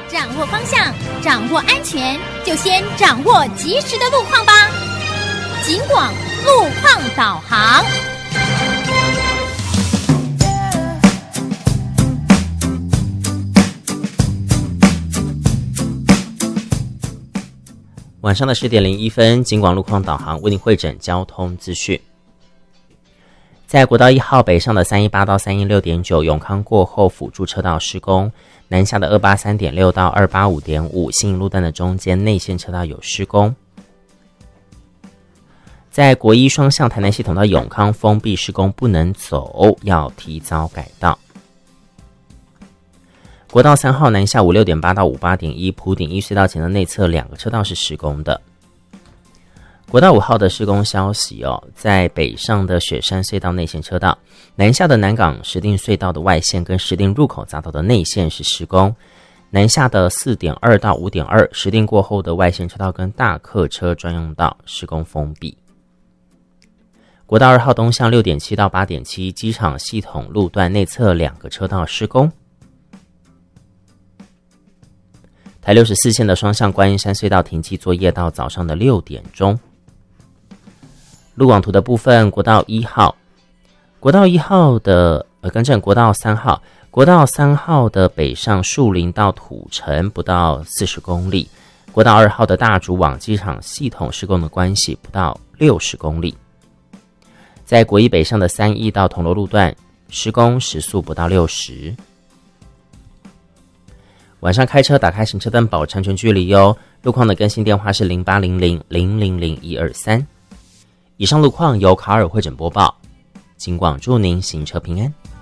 掌握方向，掌握安全，就先掌握及时的路况吧。警广路况导航。 晚上的10点01分，警广路况导航为您汇整交通资讯。在国道1号北上的318到316.9永康过后辅助车道施工，南下的283.6到285.5新营路段的中间内线车道有施工。在国一双向台南系统到永康封闭施工不能走，要提早改道。国道3号南下56.8到58.1埔顶一隧道前的内侧2个车道是施工的。国道5号的施工消息在北上的雪山隧道内线车道，南下的南港石碇隧道的外线跟石碇入口匝道的内线是施工，南下的 4.2 到 5.2 石碇过后的外线车道跟大客车专用道施工封闭。国道2号东向 6.7 到 8.7 机场系统路段内侧2个车道施工。台64线的双向观音山隧道停机作业到早上的6点钟。路网图的部分，国道3号的国道3号的北上树林到土城不到40公里，国道2号的大竹往机场系统施工的关系不到60公里。在国一北上的3义到铜锣路段施工时速不到60。晚上开车打开行车灯保持安全距离哟。路况的更新电话是0800000123。以上路况由卡尔汇整播报，警广祝您行车平安。